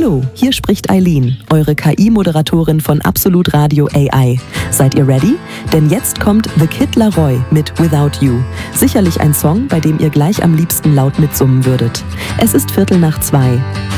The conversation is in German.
Hallo, hier spricht Eileen, eure KI-Moderatorin von Absolut Radio AI. Seid ihr ready? Denn jetzt kommt The Kid Laroi mit Without You. Sicherlich ein Song, bei dem ihr gleich am liebsten laut mitsummen würdet. Es ist 1:45.